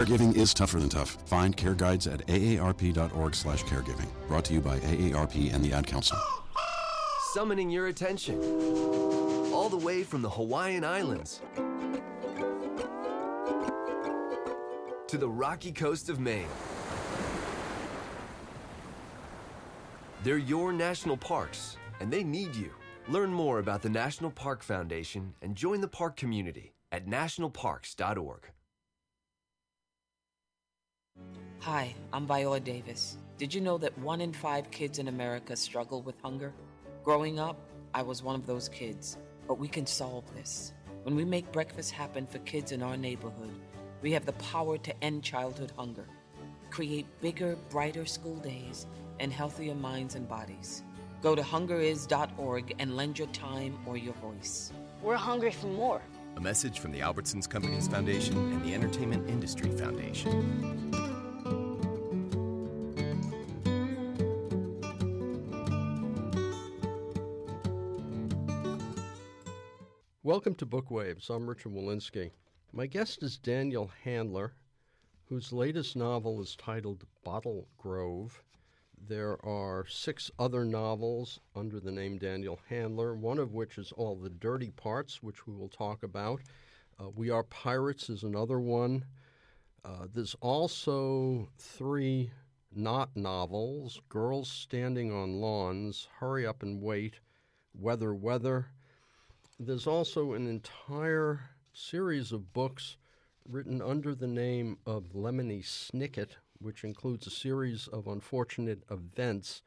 Caregiving is tougher than tough. Find care guides at aarp.org/caregiving. Brought to you by AARP and the Ad Council. Summoning your attention. All the way from the Hawaiian Islands to the rocky coast of Maine. They're your national parks, and they need you. Learn more about the National Park Foundation and join the park community at nationalparks.org. Hi, I'm Viola Davis. Did you know that 1 in 5 kids in America struggle with hunger? Growing up, I was one of those kids, but we can solve this. When we make breakfast happen for kids in our neighborhood, we have the power to end childhood hunger, create bigger, brighter school days, and healthier minds and bodies. Go to hungeris.org and lend your time or your voice. We're hungry for more. A message from the Albertsons Companies Foundation and the Entertainment Industry Foundation. Welcome to Bookwaves. I'm Richard Walensky. My guest is Daniel Handler, whose latest novel is titled Bottle Grove. There are 6 other novels under the name Daniel Handler, one of which is All the Dirty Parts, which we will talk about. We Are Pirates is another one. There's also 3 not novels, Girls Standing on Lawns, Hurry Up and Wait, Weather. There's also an entire series of books written under the name of Lemony Snicket, which includes a series of unfortunate events.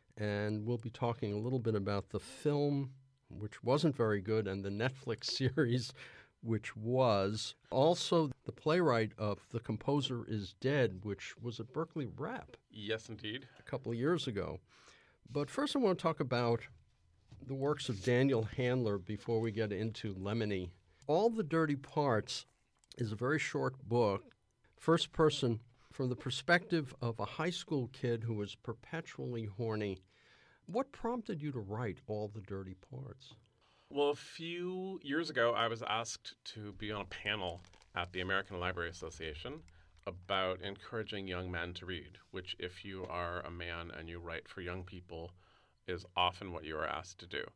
And we'll be talking a little bit about the film, which wasn't very good, and the Netflix series, which was. Also, the playwright of The Composer is Dead, which was at Berkeley Rep. Yes, indeed. A couple of years ago. But first I want to talk about the works of Daniel Handler before we get into Lemony. All the Dirty Parts is a very short book, first person, from the perspective of a high school kid who was perpetually horny. What prompted you to write All the Dirty Parts? Well, a few years ago, I was asked to be on a panel at the American Library Association about encouraging young men to read, which, if you are a man and you write for young people, is often what you are asked to do.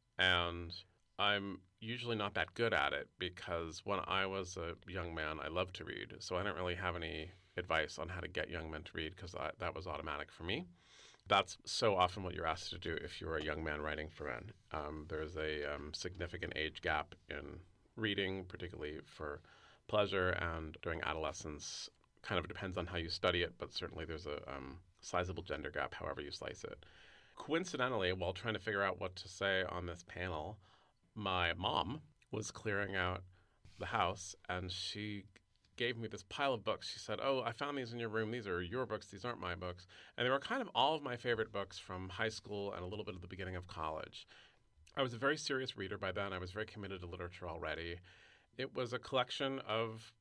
And I'm usually not that good at it because when I was a young man, I loved to read. So I don't really have any advice on how to get young men to read because that was automatic for me. That's so often what you're asked to do if you're a young man writing for men. There's a significant age gap in reading, particularly for pleasure, and during adolescence. Kind of depends on how you study it, but certainly there's a sizable gender gap, however you slice it. Coincidentally, while trying to figure out what to say on this panel, my mom was clearing out the house, and she gave me this pile of books. She said, "Oh, I found these in your room. These are your books. These aren't my books." And they were kind of all of my favorite books from high school and a little bit at the beginning of college. I was a very serious reader by then. I was very committed to literature already. It was a collection of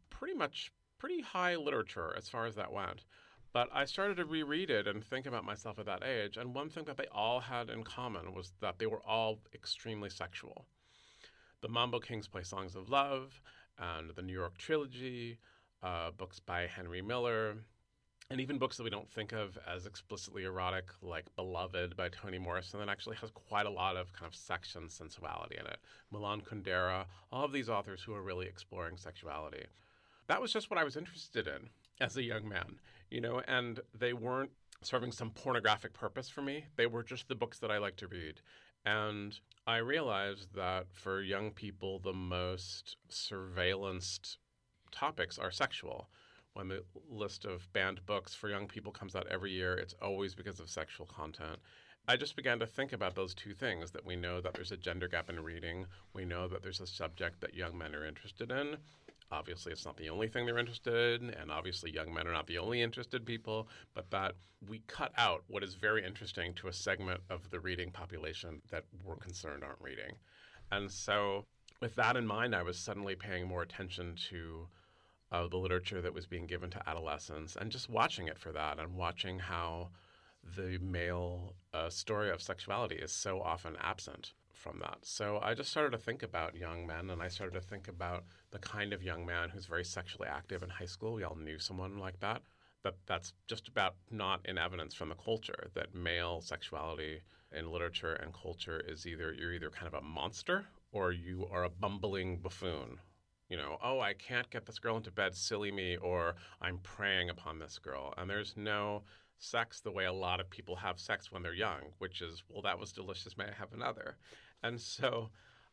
pretty high literature as far as that went. But I started to reread it and think about myself at that age, and one thing that they all had in common was that they were all extremely sexual. The Mambo Kings Play Songs of Love, and the New York Trilogy, books by Henry Miller, and even books that we don't think of as explicitly erotic, like Beloved by Toni Morrison, that actually has quite a lot of kind of sex and sensuality in it. Milan Kundera, all of these authors who are really exploring sexuality. That was just what I was interested in as a young man, and they weren't serving some pornographic purpose for me. They were just the books that I like to read. And I realized that for young people, the most surveillanced topics are sexual. When the list of banned books for young people comes out every year, it's always because of sexual content. I just began to think about those two things, that we know that there's a gender gap in reading. We know that there's a subject that young men are interested in. Obviously, it's not the only thing they're interested in, and obviously young men are not the only interested people, but that we cut out what is very interesting to a segment of the reading population that we're concerned aren't reading. And so with that in mind, I was suddenly paying more attention to the literature that was being given to adolescents and just watching it for that, and watching how the male story of sexuality is so often absent from that. So I just started to think about young men, and I started to think about the kind of young man who's very sexually active in high school. We all knew someone like that. That's just about not in evidence from the culture, that male sexuality in literature and culture is you're either kind of a monster or you are a bumbling buffoon. Oh, I can't get this girl into bed, silly me, or I'm preying upon this girl. And there's no sex the way a lot of people have sex when they're young, which is, well, that was delicious, may I have another? And so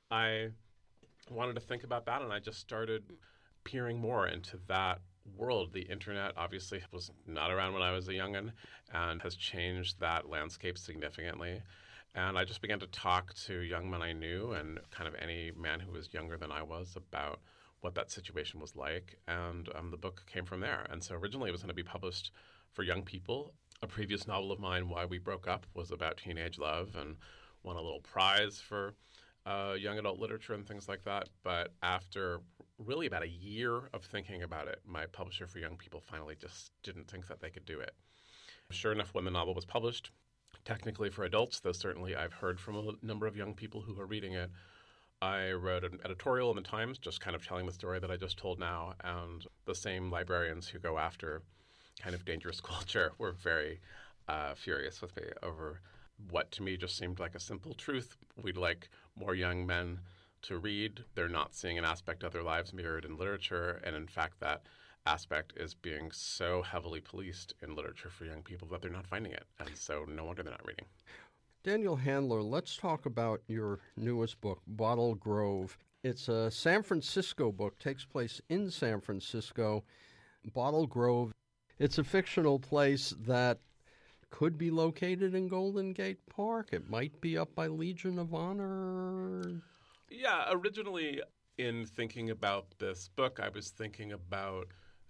I wanted to think about that, and I just started peering more into that world. The internet obviously was not around when I was a young'un and has changed that landscape significantly. And I just began to talk to young men I knew and kind of any man who was younger than I was about what that situation was like. And the book came from there. And so originally it was going to be published for young people. A previous novel of mine, Why We Broke Up, was about teenage love and won a little prize for young adult literature and things like that. But after really about a year of thinking about it, my publisher for young people finally just didn't think that they could do it. Sure enough, when the novel was published, technically for adults, though certainly I've heard from a number of young people who are reading it, I wrote an editorial in the Times just kind of telling the story that I just told now, and the same librarians who go after kind of dangerous culture were very furious with me over what to me just seemed like a simple truth. We'd like more young men to read. They're not seeing an aspect of their lives mirrored in literature, and in fact that aspect is being so heavily policed in literature for young people that they're not finding it, and so no wonder they're not reading. Daniel Handler, let's talk about your newest book, Bottle Grove. It's a San Francisco book, takes place in San Francisco. Bottle Grove, it's a fictional place that could be located in Golden Gate Park. It might be up by Legion of Honor. Yeah, originally in thinking about this book, I was thinking about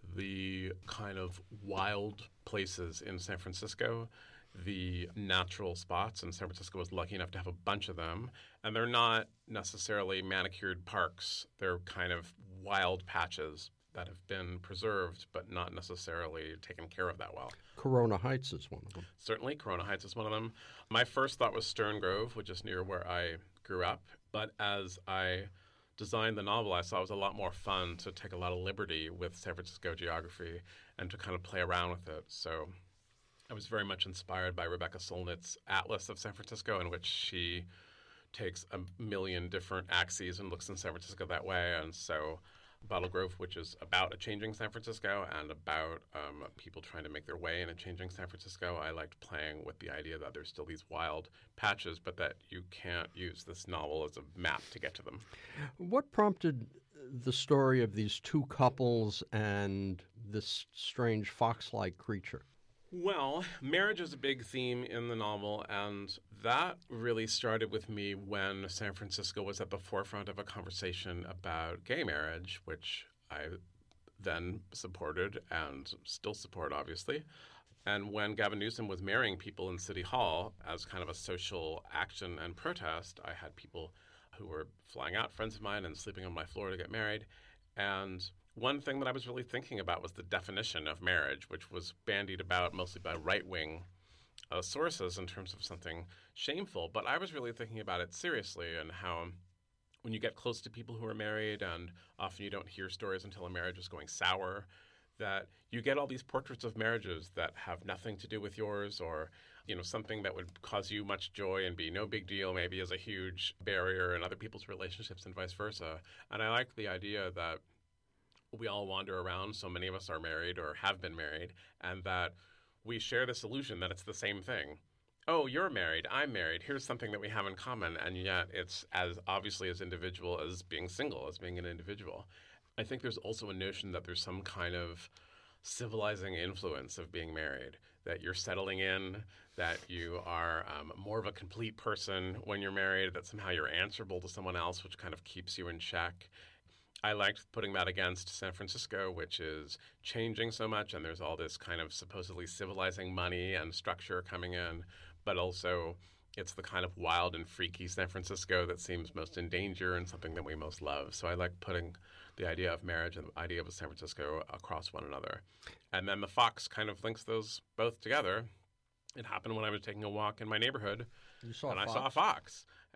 the kind of wild places in San Francisco, the natural spots, and San Francisco was lucky enough to have a bunch of them. And they're not necessarily manicured parks. They're kind of wild patches that have been preserved but not necessarily taken care of that well. Corona Heights is one of them. Certainly, Corona Heights is one of them. My first thought was Stern Grove, which is near where I grew up. But as I designed the novel, I saw it was a lot more fun to take a lot of liberty with San Francisco geography and to kind of play around with it. So I was very much inspired by Rebecca Solnit's Atlas of San Francisco, in which she takes a million different axes and looks in San Francisco that way. And so Bottle Grove, which is about a changing San Francisco and about people trying to make their way in a changing San Francisco, I liked playing with the idea that there's still these wild patches, but that you can't use this novel as a map to get to them. What prompted the story of these two couples and this strange fox-like creature? Well, marriage is a big theme in the novel, and that really started with me when San Francisco was at the forefront of a conversation about gay marriage, which I then supported and still support, obviously. And when Gavin Newsom was marrying people in City Hall as kind of a social action and protest, I had people who were flying out, friends of mine, and sleeping on my floor to get married. And one thing that I was really thinking about was the definition of marriage, which was bandied about mostly by right-wing sources in terms of something shameful. But I was really thinking about it seriously, and how when you get close to people who are married, and often you don't hear stories until a marriage is going sour, that you get all these portraits of marriages that have nothing to do with yours, or something that would cause you much joy and be no big deal maybe is a huge barrier in other people's relationships and vice versa. And I like the idea that we all wander around, so many of us are married or have been married, and that we share this illusion that it's the same thing. Oh, you're married, I'm married, here's something that we have in common, and yet it's as obviously as individual as being single, as being an individual. I think there's also a notion that there's some kind of civilizing influence of being married, that you're settling in, that you are more of a complete person when you're married, that somehow you're answerable to someone else, which kind of keeps you in check. I liked putting that against San Francisco, which is changing so much, and there's all this kind of supposedly civilizing money and structure coming in, but also it's the kind of wild and freaky San Francisco that seems most in danger and something that we most love. So I like putting the idea of marriage and the idea of San Francisco across one another. And then the fox kind of links those both together. It happened when I was taking a walk in my neighborhood, You saw and a I fox? saw a fox.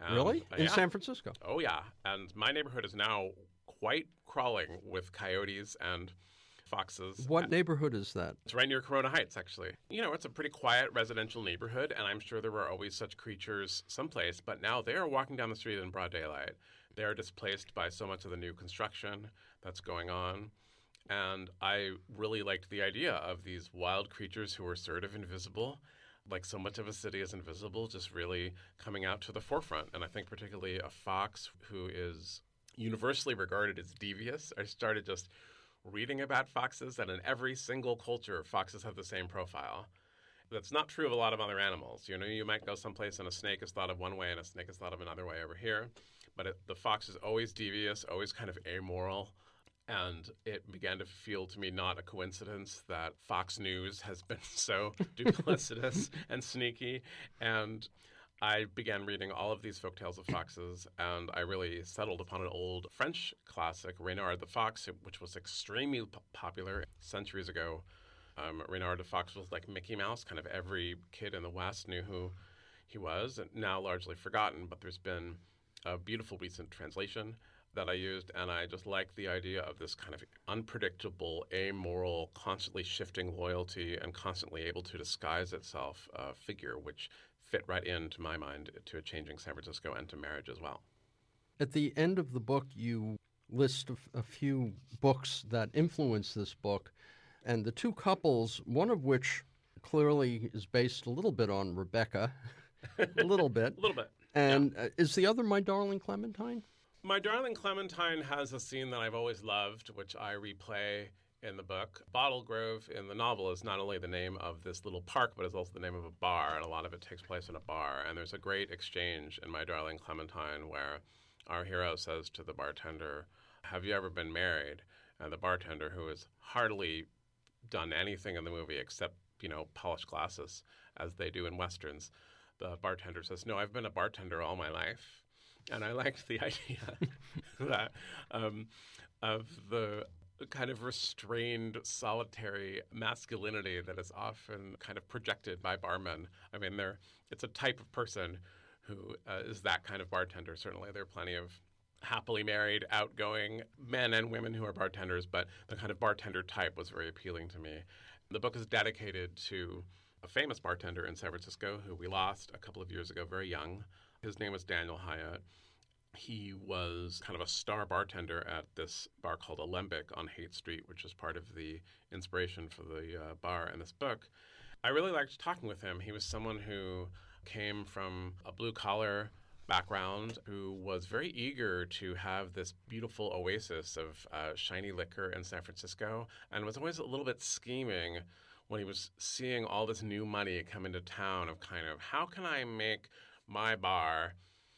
And, Really? In yeah. San Francisco? Oh, yeah. And my neighborhood is now quite crawling with coyotes and foxes. What neighborhood is that? It's right near Corona Heights, actually. You know, it's a pretty quiet residential neighborhood, and I'm sure there were always such creatures someplace, but now they are walking down the street in broad daylight. They are displaced by so much of the new construction that's going on. And I really liked the idea of these wild creatures who were sort of invisible, like so much of a city is invisible, just really coming out to the forefront. And I think particularly a fox who is universally regarded as devious. I started just reading about foxes, and in every single culture, foxes have the same profile. That's not true of a lot of other animals. You know, you might go someplace and a snake is thought of one way and a snake is thought of another way over here. But the fox is always devious, always kind of amoral. And it began to feel to me not a coincidence that Fox News has been so duplicitous and sneaky. And I began reading all of these folktales of foxes, and I really settled upon an old French classic, Reynard the Fox, which was extremely popular centuries ago. Reynard the Fox was like Mickey Mouse. Kind of every kid in the West knew who he was, and now largely forgotten, but there's been a beautiful recent translation that I used, and I just like the idea of this kind of unpredictable, amoral, constantly shifting loyalty and constantly able to disguise itself figure, which fit right into my mind to a changing San Francisco and to marriage as well. At the end of the book, you list a few books that influence this book, and the two couples, one of which clearly is based a little bit on Rebecca, a little bit. A little bit. And is the other My Darling Clementine? My Darling Clementine has a scene that I've always loved, which I replay in the book. Bottle Grove in the novel is not only the name of this little park, but is also the name of a bar, and a lot of it takes place in a bar. And there's a great exchange in My Darling Clementine where our hero says to the bartender, "Have you ever been married?" And the bartender, who has hardly done anything in the movie except, polish glasses, as they do in Westerns, the bartender says, "No, I've been a bartender all my life." And I liked the idea that of the kind of restrained, solitary masculinity that is often kind of projected by barmen. I mean, it's a type of person who is that kind of bartender. Certainly, there are plenty of happily married, outgoing men and women who are bartenders, but the kind of bartender type was very appealing to me. The book is dedicated to a famous bartender in San Francisco who we lost a couple of years ago, very young. His name was Daniel Hyatt. He was kind of a star bartender at this bar called Alembic on Haight Street, which is part of the inspiration for the bar in this book. I really liked talking with him. He was someone who came from a blue-collar background, who was very eager to have this beautiful oasis of shiny liquor in San Francisco, and was always a little bit scheming when he was seeing all this new money come into town of kind of, how can I make my bar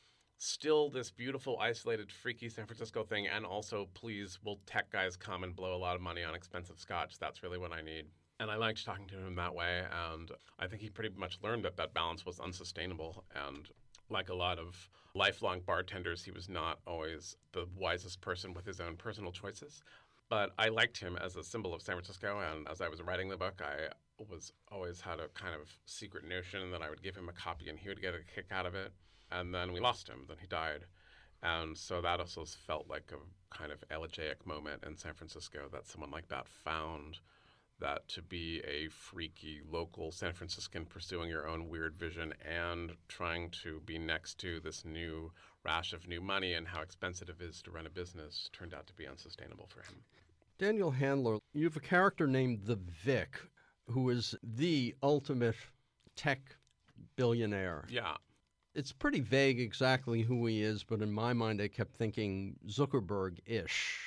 still this beautiful, isolated, freaky San Francisco thing, and also, please, will tech guys come and blow a lot of money on expensive scotch? That's really what I need. And I liked talking to him that way, and I think he pretty much learned that balance was unsustainable. And like a lot of lifelong bartenders, he was not always the wisest person with his own personal choices. But I liked him as a symbol of San Francisco, and as I was writing the book, I was always had a kind of secret notion that I would give him a copy and he would get a kick out of it. And then we lost him, then he died. And so that also felt like a kind of elegiac moment in San Francisco, that someone like that found that to be a freaky local San Franciscan pursuing your own weird vision and trying to be next to this new rash of new money and how expensive it is to run a business turned out to be unsustainable for him. Daniel Handler, you have a character named the Vic, who is the ultimate tech billionaire. Yeah. It's pretty vague exactly who he is, but in my mind I kept thinking Zuckerberg-ish.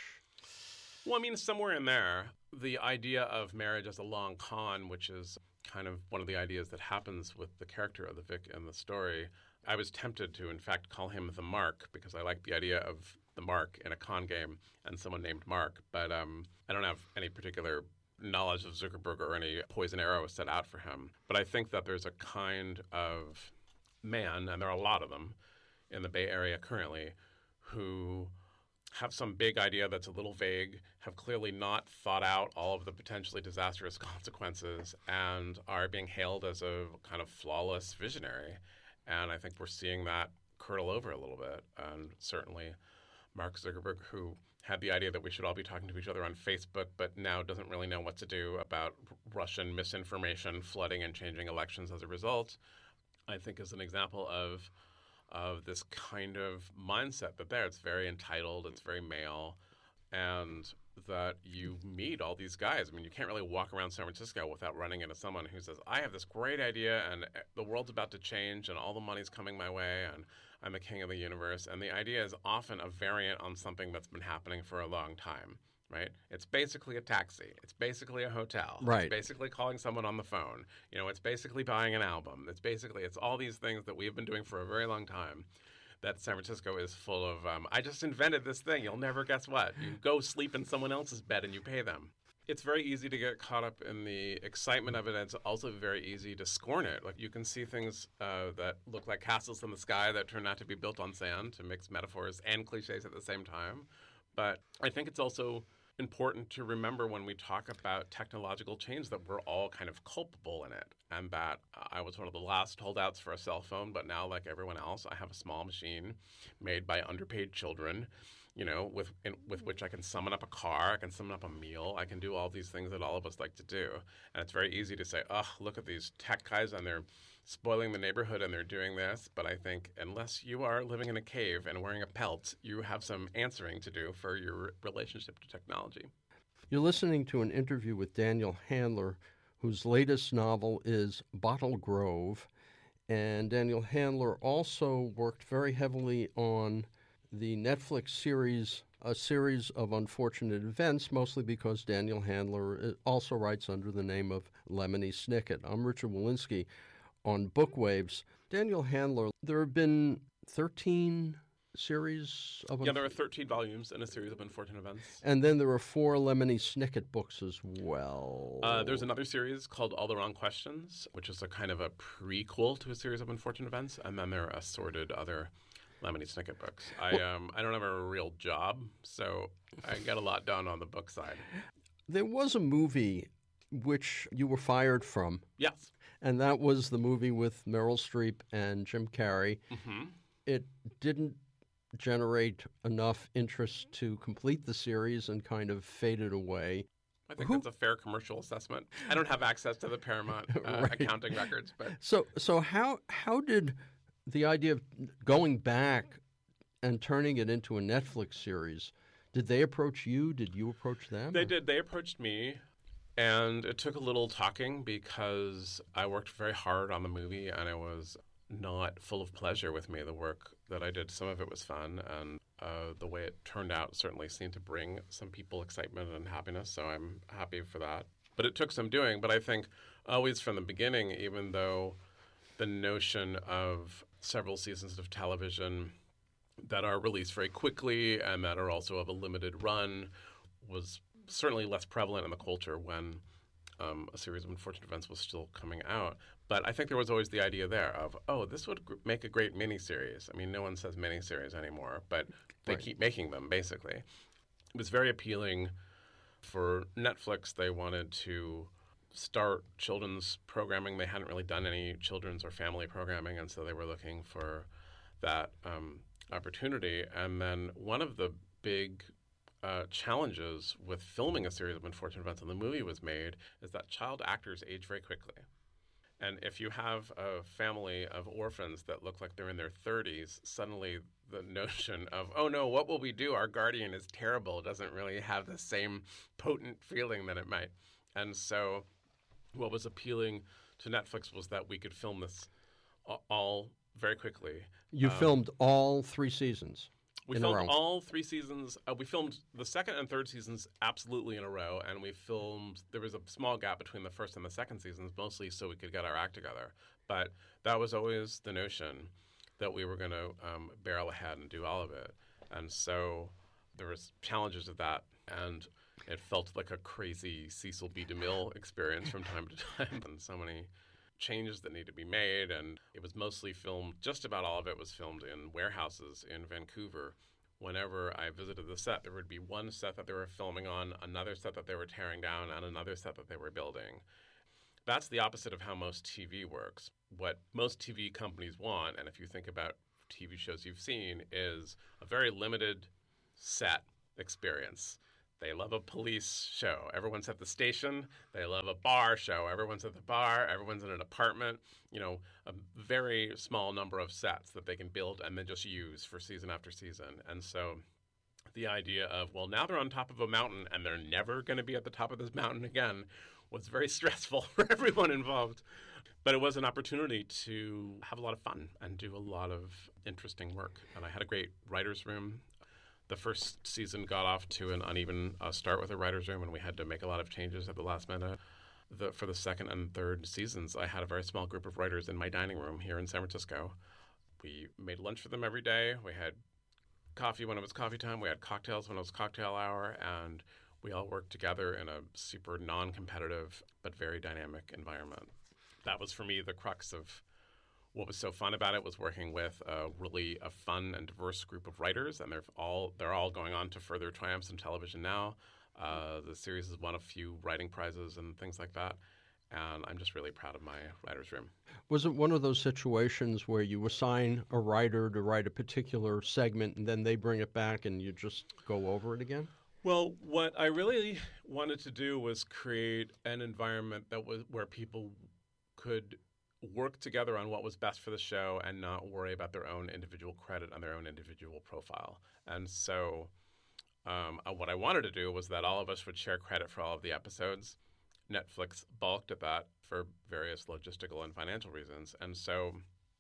Well, I mean, somewhere in there, the idea of marriage as a long con, which is kind of one of the ideas that happens with the character of the Vic in the story, I was tempted to, in fact, call him the Mark, because I like the idea of the Mark in a con game and someone named Mark. But I don't have any particular knowledge of Zuckerberg or any poison arrow set out for him. But I think that there's a kind of man, and there are a lot of them in the Bay Area currently, who have some big idea that's a little vague, have clearly not thought out all of the potentially disastrous consequences, and are being hailed as a kind of flawless visionary. And I think we're seeing that curdle over a little bit. And certainly Mark Zuckerberg, who had the idea that we should all be talking to each other on Facebook, but now doesn't really know what to do about Russian misinformation flooding and changing elections as a result, I think is an example of this kind of mindset that there. It's very entitled, it's very male, and that you meet all these guys. I mean, you can't really walk around San Francisco without running into someone who says, I have this great idea and the world's about to change and all the money's coming my way and I'm the king of the universe. And the idea is often a variant on something that's been happening for a long time, right? It's basically a taxi. It's basically a hotel. Right. It's basically calling someone on the phone. It's basically buying an album. It's all these things that we have been doing for a very long time that San Francisco is full of, I just invented this thing. You'll never guess what. You go sleep in someone else's bed and you pay them. It's very easy to get caught up in the excitement of it, and it's also very easy to scorn it. Like you can see things that look like castles in the sky that turn out to be built on sand, to mix metaphors and cliches at the same time. But I think it's also important to remember when we talk about technological change that we're all kind of culpable in it, and that I was one of the last holdouts for a cell phone, but now, like everyone else, I have a small machine made by underpaid children, with which I can summon up a car, I can summon up a meal, I can do all these things that all of us like to do. And it's very easy to say, oh, look at these tech guys and they're spoiling the neighborhood and they're doing this. But I think unless you are living in a cave and wearing a pelt, you have some answering to do for your relationship to technology. You're listening to an interview with Daniel Handler, whose latest novel is Bottle Grove. And Daniel Handler also worked very heavily on the Netflix series, A Series of Unfortunate Events, mostly because Daniel Handler also writes under the name of Lemony Snicket. I'm Richard Wolinsky on Bookwaves. Daniel Handler, there have been 13 series of... Yeah, there are 13 volumes in A Series of Unfortunate Events. And then there are 4 Lemony Snicket books as well. There's another series called All the Wrong Questions, which is a kind of a prequel to A Series of Unfortunate Events. And then there are assorted other Lemony Snicket books. I don't have a real job, so I get a lot done on the book side. There was a movie which you were fired from. Yes. And that was the movie with Meryl Streep and Jim Carrey. Mm-hmm. It didn't generate enough interest to complete the series and kind of faded away. I think that's a fair commercial assessment. I don't have access to the Paramount accounting records, but so how did the idea of going back and turning it into a Netflix series, did they approach you? Did you approach them? They did. They approached me, and it took a little talking because I worked very hard on the movie, and it was not full of pleasure with me, the work that I did. Some of it was fun, and the way it turned out certainly seemed to bring some people excitement and happiness, so I'm happy for that. But it took some doing. But I think always from the beginning, even though the notion of several seasons of television that are released very quickly and that are also of a limited run was certainly less prevalent in the culture when A Series of Unfortunate Events was still coming out. But I think there was always the idea there of, this would make a great miniseries. I mean, no one says miniseries anymore, but they keep making them, basically. It was very appealing for Netflix. They wanted to start children's programming. They hadn't really done any children's or family programming, and so they were looking for that opportunity. And then one of the big challenges with filming A Series of Unfortunate Events when the movie was made is that child actors age very quickly. And if you have a family of orphans that look like they're in their 30s, suddenly the notion of, oh no, what will we do? Our guardian is terrible, doesn't really have the same potent feeling that it might. And so what was appealing to Netflix was that we could film this all very quickly. You filmed all 3 seasons. We filmed all 3 seasons. We filmed the second and third seasons absolutely in a row, and there was a small gap between the first and the second seasons, mostly so we could get our act together. But that was always the notion that we were going to barrel ahead and do all of it. And so there was challenges of that, and it felt like a crazy Cecil B. DeMille experience from time to time, and so many changes that need to be made. And it was mostly filmed, just about all of it was filmed in warehouses in Vancouver. Whenever I visited the set, there would be one set that they were filming on, another set that they were tearing down, and another set that they were building. That's the opposite of how most TV works. What most TV companies want, and if you think about TV shows you've seen is a very limited set experience. They love a police show. Everyone's at the station. They love a bar show. Everyone's at the bar. Everyone's in an apartment. A very small number of sets that they can build and then just use for season after season. And so the idea of, well, now they're on top of a mountain and they're never going to be at the top of this mountain again was very stressful for everyone involved. But it was an opportunity to have a lot of fun and do a lot of interesting work. And I had a great writer's room. The first season got off to an uneven start with a writer's room, and we had to make a lot of changes at the last minute. For the second and third seasons, I had a very small group of writers in my dining room here in San Francisco. We made lunch for them every day. We had coffee when it was coffee time. We had cocktails when it was cocktail hour, and we all worked together in a super non-competitive but very dynamic environment. That was, for me, the crux of what was so fun about it, was working with a fun and diverse group of writers, and they're all going on to further triumphs in television now. The series has won a few writing prizes and things like that, and I'm just really proud of my writer's room. Was it one of those situations where you assign a writer to write a particular segment and then they bring it back and you just go over it again? Well, what I really wanted to do was create an environment that was where people could work together on what was best for the show and not worry about their own individual credit and their own individual profile. And so what I wanted to do was that all of us would share credit for all of the episodes. Netflix balked at that for various logistical and financial reasons. And so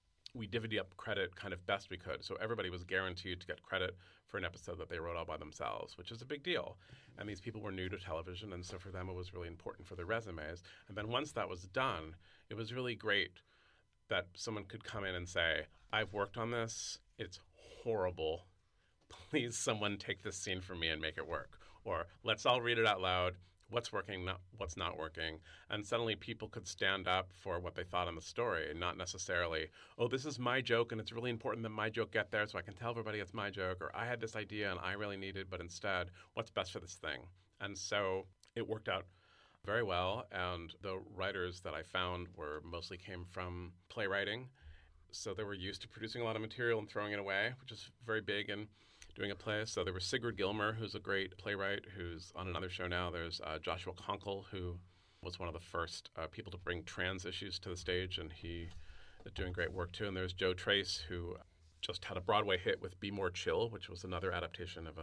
we divvied up credit kind of best we could. So everybody was guaranteed to get credit for an episode that they wrote all by themselves, which is a big deal. And these people were new to television, and so for them it was really important for their resumes. And then once that was done, it was really great that someone could come in and say, I've worked on this, it's horrible. Please, someone take this scene for me and make it work. Or let's all read it out loud. What's working, what's not working. And suddenly people could stand up for what they thought in the story, and not necessarily, oh, this is my joke and it's really important that my joke get there so I can tell everybody it's my joke, or I had this idea and I really need it, but instead, what's best for this thing? And so it worked out very well, and the writers that I found mostly came from playwriting, so they were used to producing a lot of material and throwing it away, which is very big in doing a play. So there was Sigrid Gilmer, who's a great playwright, who's on another show now. There's Joshua Conkle, who was one of the first people to bring trans issues to the stage, and he is doing great work too. And there's Joe Trace, who just had a Broadway hit with Be More Chill, which was another adaptation of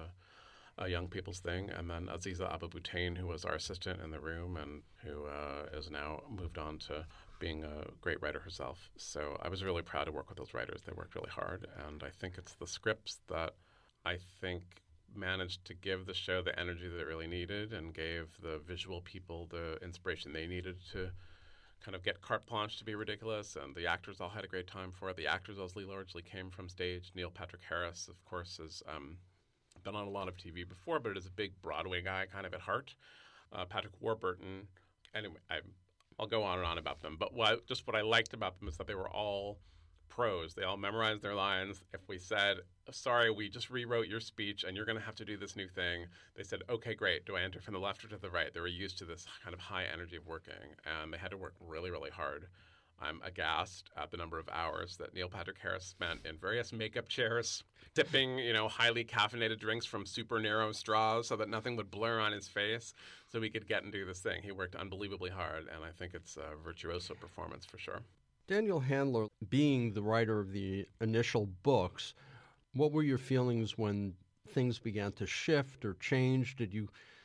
a young people's thing. And then Aziza Abu-Butain, who was our assistant in the room and who is now moved on to being a great writer herself. So I was really proud to work with those writers. They worked really hard, and I think it's the scripts that I think managed to give the show the energy that it really needed and gave the visual people the inspiration they needed to kind of get carte blanche to be ridiculous, and the actors all had a great time for it. The actors also largely came from stage. Neil Patrick Harris, of course, has been on a lot of TV before, but is a big Broadway guy kind of at heart. Patrick Warburton. Anyway, I'll go on and on about them. But what I liked about them is that they were all pros. They all memorized their lines. If we said, sorry, we just rewrote your speech and you're going to have to do this new thing, they said, okay, great. Do I enter from the left or to the right? They were used to this kind of high energy of working, and they had to work really, really hard. I'm aghast at the number of hours that Neil Patrick Harris spent in various makeup chairs, dipping, highly caffeinated drinks from super narrow straws so that nothing would blur on his face so he could get and do this thing. He worked unbelievably hard, and I think it's a virtuoso performance for sure. Daniel Handler, being the writer of the initial books, what were your feelings when things began to shift or change? Did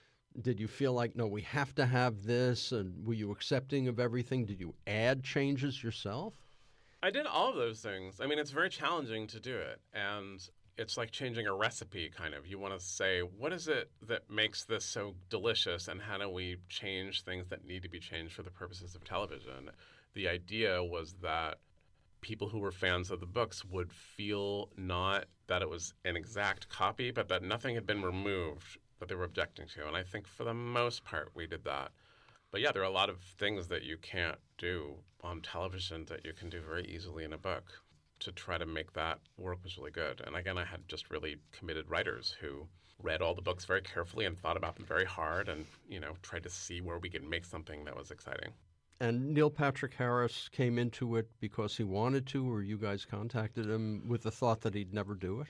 you feel like, no, we have to have this? And were you accepting of everything? Did you add changes yourself? I did all of those things. I mean, it's very challenging to do it. And it's like changing a recipe, kind of. You want to say, what is it that makes this so delicious? And how do we change things that need to be changed for the purposes of television? The idea was that people who were fans of the books would feel not that it was an exact copy, but that nothing had been removed that they were objecting to. And I think for the most part we did that. But yeah, there are a lot of things that you can't do on television that you can do very easily in a book. To try to make that work was really good. And again, I had just really committed writers who read all the books very carefully and thought about them very hard and, tried to see where we could make something that was exciting. And Neil Patrick Harris came into it because he wanted to, or you guys contacted him with the thought that he'd never do it?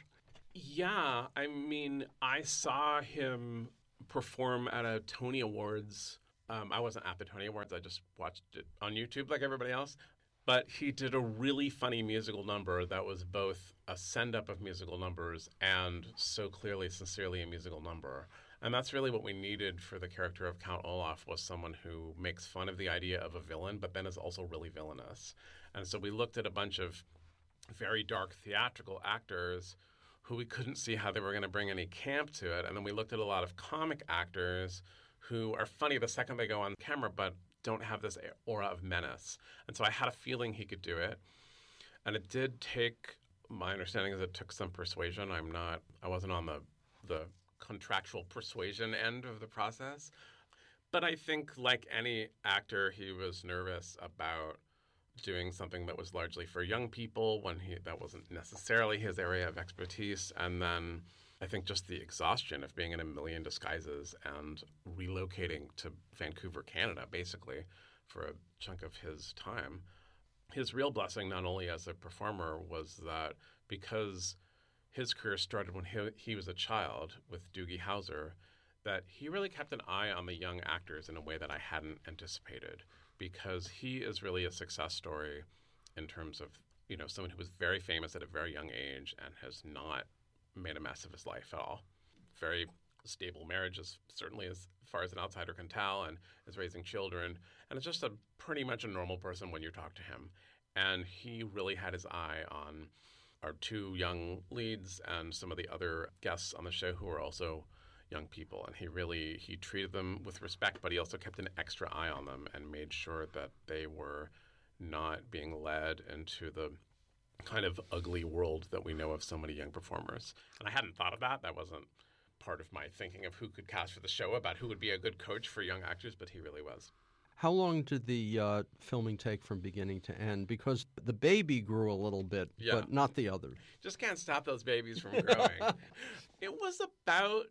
Yeah, I mean, I saw him perform at a Tony Awards. I wasn't at the Tony Awards. I just watched it on YouTube like everybody else. But he did a really funny musical number that was both a send-up of musical numbers and so clearly, sincerely a musical number. And that's really what we needed for the character of Count Olaf, was someone who makes fun of the idea of a villain, but then is also really villainous. And so we looked at a bunch of very dark theatrical actors who we couldn't see how they were going to bring any camp to it. And then we looked at a lot of comic actors who are funny the second they go on camera, but don't have this aura of menace. And so I had a feeling he could do it. And it did take, my understanding is it took some persuasion. I wasn't on the contractual persuasion end of the process. But I think like any actor, he was nervous about doing something that was largely for young people that wasn't necessarily his area of expertise. And then I think just the exhaustion of being in a million disguises and relocating to Vancouver, Canada, basically, for a chunk of his time. His real blessing, not only as a performer, was that because his career started when he was a child with Doogie Howser, that he really kept an eye on the young actors in a way that I hadn't anticipated, because he is really a success story in terms of, someone who was very famous at a very young age and has not made a mess of his life at all. Very stable marriage, certainly as far as an outsider can tell, and is raising children. And it's just pretty much a normal person when you talk to him. And he really had his eye on our two young leads and some of the other guests on the show who were also young people. And he treated them with respect, but he also kept an extra eye on them and made sure that they were not being led into the kind of ugly world that we know of so many young performers. And I hadn't thought of that. That wasn't part of my thinking of who could cast for the show, about who would be a good coach for young actors, but he really was. How long did the filming take from beginning to end? Because the baby grew a little bit, but not the others. Just can't stop those babies from growing. It was about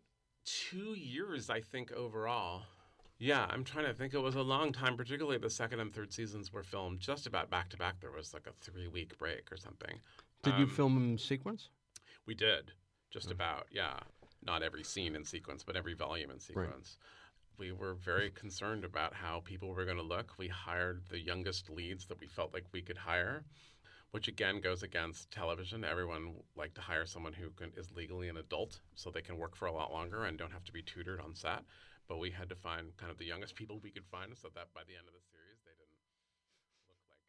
2 years, I think, overall. Yeah, I'm trying to think. It was a long time, particularly the second and third seasons were filmed just about back-to-back. There was like a 3-week break or something. Did you film in sequence? We did, just about, yeah. Not every scene in sequence, but every volume in sequence. Right. We were very concerned about how people were going to look. We hired the youngest leads that we felt like we could hire, which again goes against television. Everyone liked to hire someone who is legally an adult so they can work for a lot longer and don't have to be tutored on set. But we had to find kind of the youngest people we could find so that by the end of the series, they didn't look like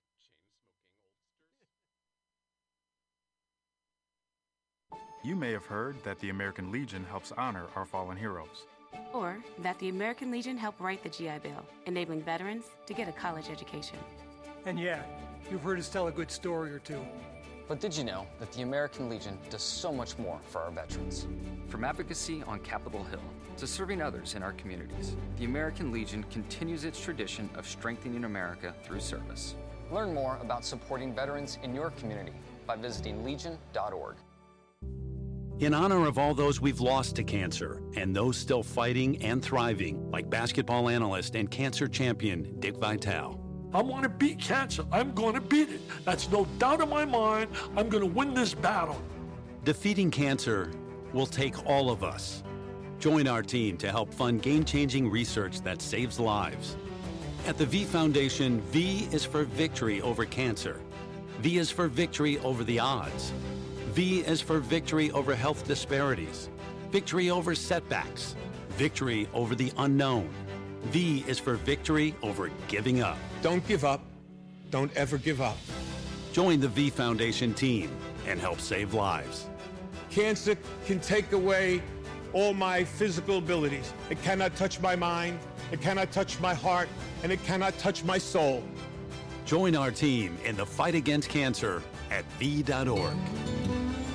chain-smoking oldsters. You may have heard that the American Legion helps honor our fallen heroes. Or that the American Legion helped write the GI Bill, enabling veterans to get a college education. And yeah, you've heard us tell a good story or two. But did you know that the American Legion does so much more for our veterans? From advocacy on Capitol Hill to serving others in our communities, the American Legion continues its tradition of strengthening America through service. Learn more about supporting veterans in your community by visiting legion.org. In honor of all those we've lost to cancer and those still fighting and thriving, like basketball analyst and cancer champion Dick Vitale. I want to beat cancer. I'm going to beat it. That's no doubt in my mind. I'm going to win this battle. Defeating cancer will take all of us. Join our team to help fund game-changing research that saves lives. At the V Foundation, V is for victory over cancer. V is for victory over the odds. V is for victory over health disparities, victory over setbacks, victory over the unknown. V is for victory over giving up. Don't give up. Don't ever give up. Join the V Foundation team and help save lives. Cancer can take away all my physical abilities. It cannot touch my mind, it cannot touch my heart, and it cannot touch my soul. Join our team in the fight against cancer at V.org.